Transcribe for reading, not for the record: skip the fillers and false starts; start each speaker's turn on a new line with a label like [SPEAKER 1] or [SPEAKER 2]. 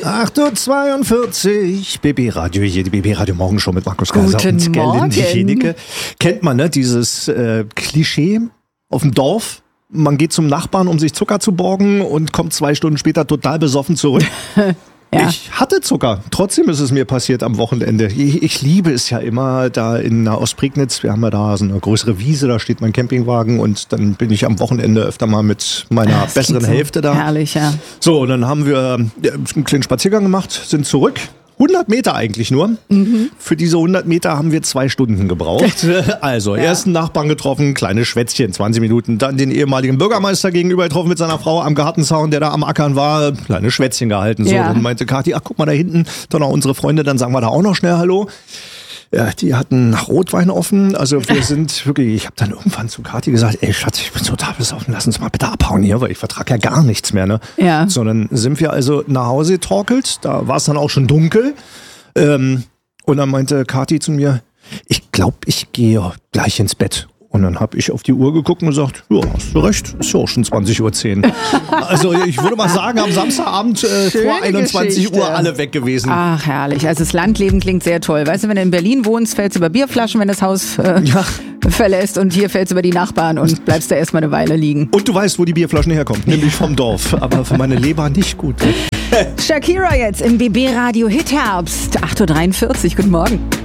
[SPEAKER 1] 8:42 Uhr, BB Radio, hier die BB Radio Morgenshow mit Markus Kaiser
[SPEAKER 2] und
[SPEAKER 1] Gerlinde Jenike. Kennt man, ne, dieses Klischee auf dem Dorf? Man geht zum Nachbarn, um sich Zucker zu borgen und kommt 2 Stunden später total besoffen zurück. Ja. Ich hatte Zucker. Trotzdem ist es mir passiert am Wochenende. Ich liebe es ja immer da in Ostprignitz. Wir haben ja da so eine größere Wiese, da steht mein Campingwagen und dann bin ich am Wochenende öfter mal mit meiner besseren Hälfte da.
[SPEAKER 2] Herrlich, ja.
[SPEAKER 1] So, und dann haben wir einen kleinen Spaziergang gemacht, sind zurück. 100 Meter eigentlich nur. Für diese 100 Meter haben wir 2 Stunden gebraucht. Also, ersten Nachbarn getroffen, kleines Schwätzchen, 20 Minuten. Dann den ehemaligen Bürgermeister gegenüber getroffen mit seiner Frau am Gartenzaun, der da am Ackern war. Kleines Schwätzchen gehalten. So, dann meinte Kathi, ach, guck mal da hinten, dann auch unsere Freunde, dann sagen wir da auch noch schnell Hallo. Ja, die hatten Rotwein offen. Also wir sind wirklich, ich habe dann irgendwann zu Kathi gesagt, ey Schatz, ich bin total besoffen, lass uns mal bitte abhauen hier, weil ich vertrage ja gar nichts mehr. Ne?
[SPEAKER 2] Ja.
[SPEAKER 1] So, dann sind wir also nach Hause getorkelt, da war es dann auch schon dunkel. Und dann meinte Kathi zu mir, ich glaube, ich gehe gleich ins Bett. Und dann habe ich auf die Uhr geguckt und gesagt, ja, hast du recht, ist ja auch schon 20:10 Uhr. Also ich würde mal sagen, am Samstagabend vor 21 Uhr alle weg gewesen.
[SPEAKER 2] Ach, herrlich. Also das Landleben klingt sehr toll. Weißt du, wenn du in Berlin wohnst, fällst du über Bierflaschen, wenn das Haus verlässt, und hier fällst du über die Nachbarn und bleibst da erstmal eine Weile liegen.
[SPEAKER 1] Und du weißt, wo die Bierflaschen herkommen, nämlich vom Dorf. Aber für meine Leber nicht gut.
[SPEAKER 2] Shakira jetzt im BB Radio Hit Herbst. 8:43 Uhr. Guten Morgen.